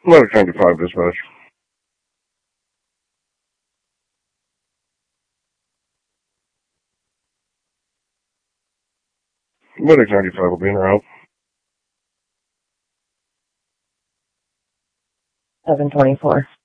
Medic 95 dispatch. Medic 95 will be in route. 724.